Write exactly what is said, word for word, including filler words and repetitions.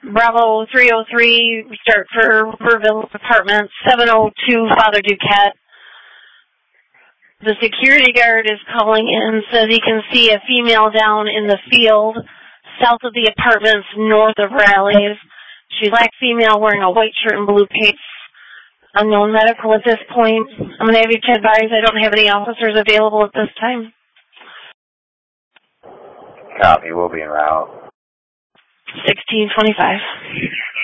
Bravo three oh three, start for Riverville Apartments, seven oh two Father Duquette. The security guard is calling in, says he can see a female down in the field, south of the apartments, north of Rallies. She's a black female wearing a white shirt and blue pants. Unknown medical at this point. I'm going to have you to advise I don't have any officers available at this time. Copy, we'll be en route. sixteen twenty-five.